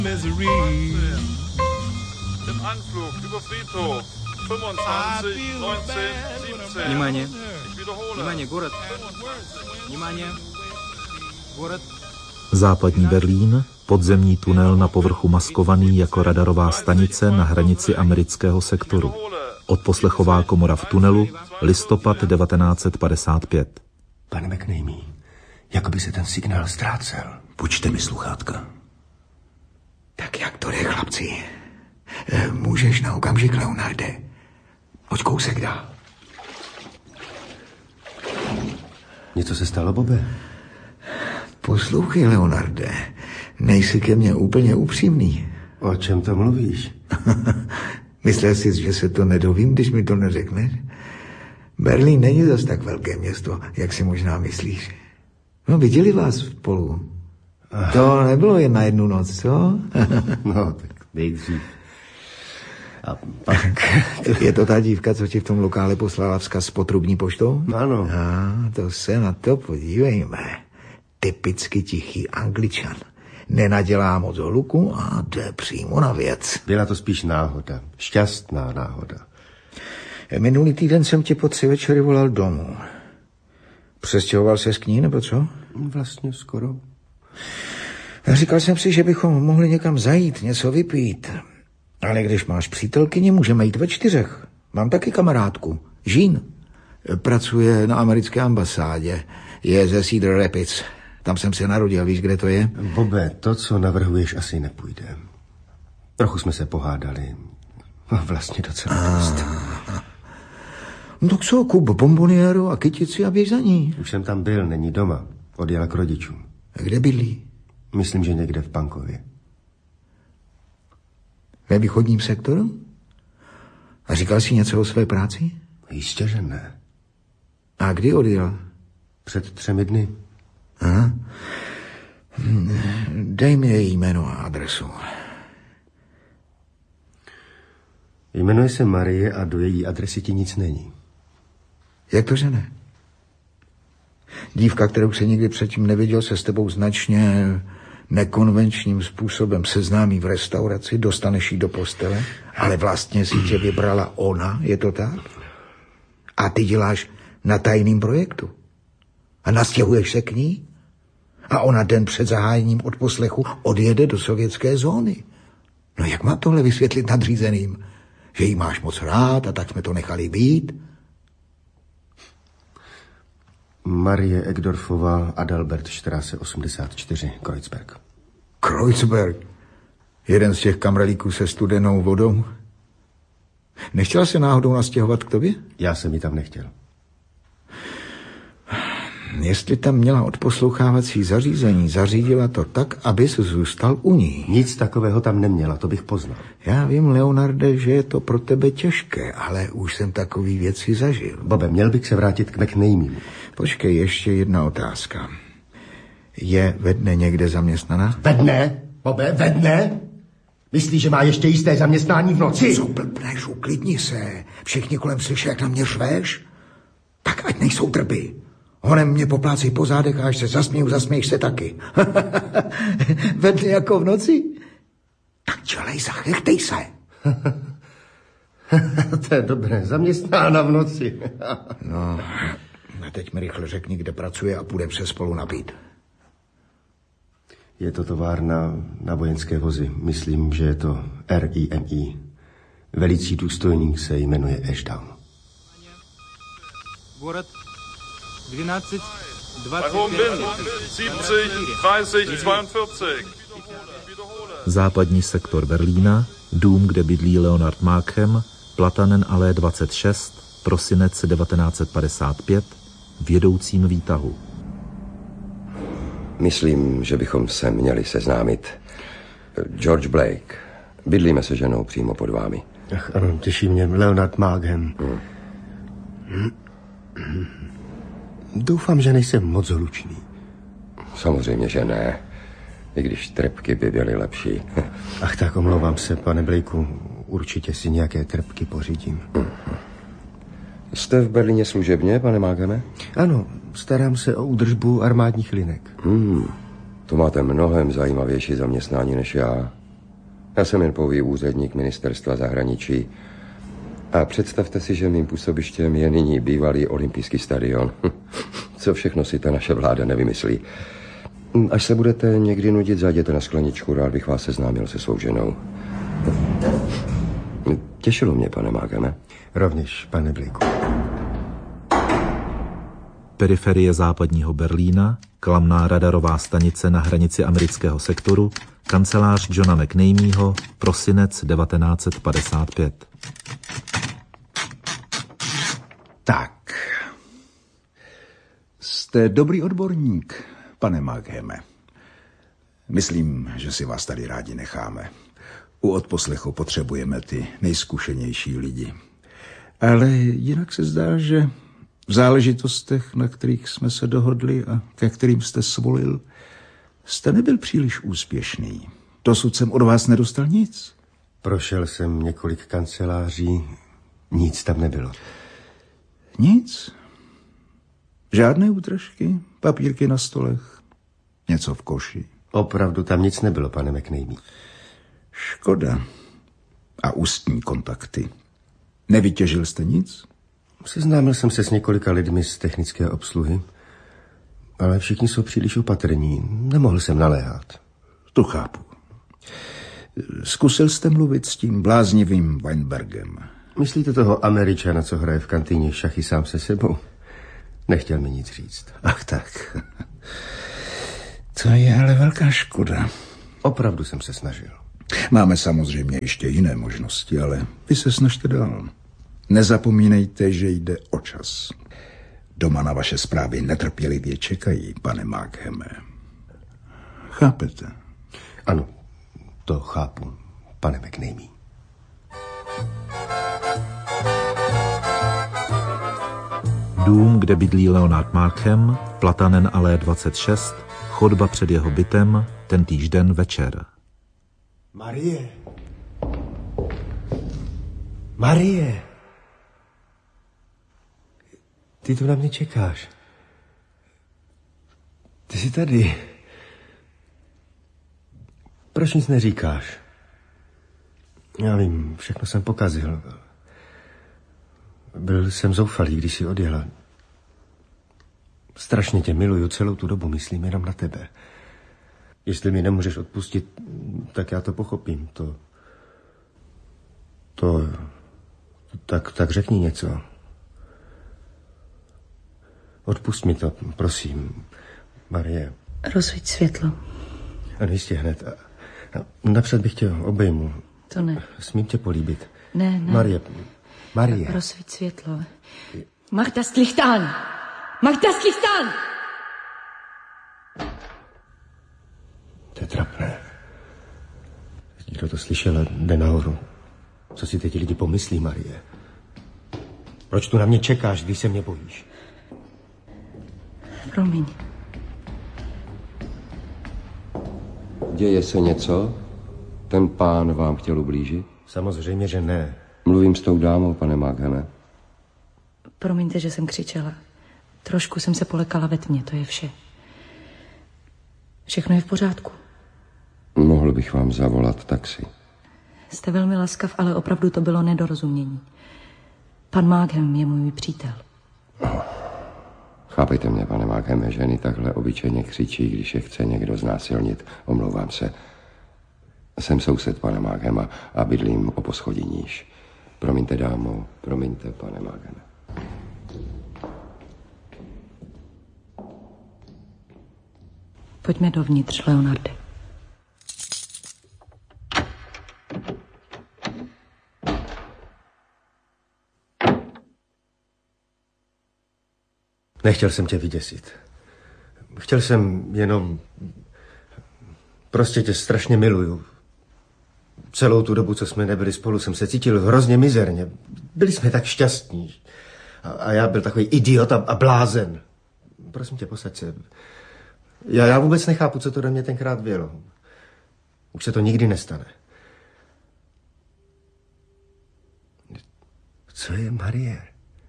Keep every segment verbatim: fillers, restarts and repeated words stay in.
Im Anflug über Friedhof. fünfundzwanzig, neunzehn, siebzehn. Внимание. Ich wiederhole. Внимание, город. Внимание. Город. Západní Berlín, podzemní tunel na povrchu maskovaný jako radarová stanice na hranici amerického sektoru. Odposlechová komora v tunelu, listopad devatenáct set padesát pět. Pane McNamee, jako by se ten signál ztrácel. Půjčte mi sluchátka. Tak jak to jde, chlapci? Můžeš na okamžik, Leonarde. Pojď kousek dál. Něco se stalo, Bobe? Poslouchej, Leonarde, nejsi ke mně úplně upřímný. O čem to mluvíš? Myslel jsi, že se to nedovím, když mi to neřekneš? Berlín není zas tak velké město, jak si možná myslíš. No, viděli vás spolu. Ach. To nebylo jen na jednu noc, co? No, tak nejdřív. A pak... Je to ta dívka, co ti v tom lokále poslala vzkaz s potrubní poštou? Ano. A to se na to podívejme. Typicky tichý Angličan. Nenadělá moc hluku a jde přímo na věc. Byla to spíš náhoda. Šťastná náhoda. Minulý týden jsem tě po tři večery volal domů. Přestěhoval ses k ní, nebo co? Vlastně skoro. Říkal jsem si, že bychom mohli někam zajít, něco vypít. Ale když máš přítelkyni, můžeme jít ve čtyřech. Mám taky kamarádku, Jean. Pracuje na americké ambasádě. Je ze Cedar Rapids. Tam jsem se narodil, víš, kde to je? Bobe, to, co navrhuješ, asi nepůjde. Trochu jsme se pohádali. Vlastně docela dost. No tak co, kup bombonieru a kytici a běž za ní. Už jsem tam byl, není doma. Odjela k rodičům. A kde bydlí? Myslím, že někde v Pankově. Ve východním sektoru? A říkal jsi něco o své práci? Jistě, že ne. A kdy odjela? Před třemi dny. Aha. Dej mi její jméno a adresu. Jmenuje se Marie a do její adresy ti nic není. Jak to, že ne? Dívka, kterou se nikdy předtím neviděl, se s tebou značně nekonvenčním způsobem seznámí v restauraci, dostaneš jí do postele, ale vlastně si tě vybrala ona, je to tak? A ty děláš na tajným projektu. A nastěhuješ se k ní? A ona den před zahájením odposlechu odjede do sovětské zóny. No jak mám tohle vysvětlit nadřízeným? Že jí máš moc rád a tak jsme to nechali být? Marie Egdorfová, Adalbert Straße osmdesát čtyři, Kreuzberg. Kreuzberg? Jeden z těch kamralíků se studenou vodou? Nechtěla se náhodou nastěhovat k tobě? Já jsem ji tam nechtěl. Jestli tam měla odposlouchávací zařízení, zařídila to tak, abys zůstal u ní. Nic takového tam neměla, to bych poznal. Já vím, Leonarde, že je to pro tebe těžké, ale už jsem takový věci zažil. Bobe, měl bych se vrátit k McNamemu. Počkej, ještě jedna otázka. Je ve dne někde zaměstnaná? Ve dne? Bobe, ve dne? Myslíš, že má ještě jisté zaměstnání v noci? Co blbneš, uklidni se. Všichni kolem slyší, jak na mě řveš. Tak ať nejsou drby. Honem mě poplácej po zádech a až se zasměju, zasměješ se taky. Vedli jako v noci? Tak dělej, zachechtej se. To je dobré, zaměstnána v noci. No, a teď mi rychle řekni, kde pracuje a půjdem se spolu napít. Je to továrna na vojenské vozy. Myslím, že je to R I M I. Velicí důstojník se jmenuje Ashdown. Город двенадцать, двадцать dvacet, Západní sektor Berlína, dům, kde bydlí Leonard Markham, Platanen-Allee dvacet šest, prosinec devatenáct set padesát pět, v jedoucím výtahu. Myslím, že bychom se měli seznámit. George Blake. Bydlíme se ženou přímo pod vámi. Ach, ano, těší mě. Leonard Markham. Hmm. Doufám, že nejsem moc hlučný. Samozřejmě, že ne. I když trpky by byly lepší. Ach tak, omlouvám se, pane Blakeu. Určitě si nějaké trpky pořídím. Jste v Berlíně služebně, pane Markhame? Ano, starám se o údržbu armádních linek. Hmm, to máte mnohem zajímavější zaměstnání než já. Já jsem jen pouhý úředník ministerstva zahraničí. A představte si, že mým působištěm je nyní bývalý olympijský stadion. Co všechno si ta naše vláda nevymyslí. Až se budete někdy nudit, zajděte na skleničku, rád bych vás seznámil se svou ženou. Těšilo mě, pane Mágeme. Rovněž, pane Blakeu. Periferie západního Berlína, klamná radarová stanice na hranici amerického sektoru, kancelář Johna McNamieho, prosinec devatenáct set padesát pět. Tak. Jste dobrý odborník, pane Mágheme. Myslím, že si vás tady rádi necháme. U odposlechu potřebujeme ty nejzkušenější lidi. Ale jinak se zdá, že v záležitostech, na kterých jsme se dohodli a ke kterým jste svolil, jste nebyl příliš úspěšný. Dosud jsem od vás nedostal nic. Prošel jsem několik kanceláří, nic tam nebylo. Nic? Žádné útržky, papírky na stolech, něco v koši. Opravdu tam nic nebylo, pane McNamee. Škoda. A ústní kontakty. Nevytěžil jste nic? Seznámil jsem se s několika lidmi z technické obsluhy, ale všichni jsou příliš opatrní. Nemohl jsem naléhat. To chápu. Zkusil jste mluvit s tím bláznivým Weinbergem? Myslíte toho Američana, co hraje v kantýně šachy sám se sebou? Nechtěl mi nic říct. Ach tak. To je ale velká škoda. Opravdu jsem se snažil. Máme samozřejmě ještě jiné možnosti, ale vy se snažte dál. Nezapomínejte, že jde o čas. Doma na vaše zprávy netrpělivě čekají, pane Mágheme. Chápete? Ano, to chápu, pane McNamee. Dům, kde bydlí Leonard Markham, Platanen alé dvacet šest, chodba před jeho bytem, tentýž den večer. Marie. Marie. Ty tu na mě čekáš. Ty jsi tady. Proč nic neříkáš? Já vím, všechno jsem pokazil. Byl jsem zoufalý, když jsi odjela. Strašně tě miluju, celou tu dobu myslím jenom na tebe. Jestli mi nemůžeš odpustit, tak já to pochopím. To... To... Tak, tak řekni něco. Odpust mi to, prosím, Marie. Rozsvíť světlo. Ano, jistě hned. A, a napřed bych tě obejmu. To ne. Smím tě políbit. Ne, ne. Marie, Marie. Rozsvíť světlo. Mach das Licht an! Mach das Licht an! To je trapné. Kdo to slyšel, jde nahoru. Co si teď lidi pomyslí, Marie? Proč tu na mě čekáš, když se mě bojíš? Promiň. Děje se něco? Ten pán vám chtěl ublížit? Samozřejmě, že ne. Mluvím s tou dámou, pane Mágheme. Promiňte, že jsem křičela. Trošku jsem se polekala ve tmě, to je vše. Všechno je v pořádku. Mohl bych vám zavolat taxi. Jste velmi laskav, ale opravdu to bylo nedorozumění. Pan Mághem je můj přítel. Chápejte mě, pane Mágheme, ženy takhle obyčejně křičí, když je chce někdo znásilnit. Omlouvám se. Jsem soused pana Mághema a bydlím o poschodí níž. Promiňte, dámo, promiňte, pane Mágheme. Pojďme dovnitř, Leonarde. Nechtěl jsem tě vyděsit. Chtěl jsem jenom... Prostě tě strašně miluju. Celou tu dobu, co jsme nebyli spolu, jsem se cítil hrozně mizerně. Byli jsme tak šťastní. A, a já byl takový idiot a, a blázen. Prosím tě, posaď se. Já, já vůbec nechápu, co to do mě tenkrát bylo. Už se to nikdy nestane. Co je, Marie?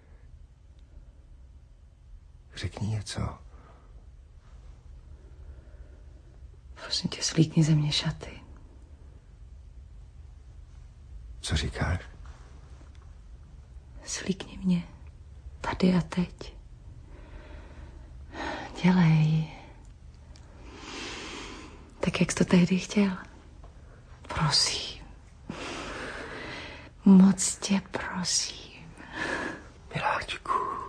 Řekni něco. Prosím tě, slíkni ze mě šaty. Co říkáš? Slíkni mě. Tady a teď. Dělej. Tak, jak jsi to tehdy chtěl. Prosím. Moc tě prosím. Miláčku.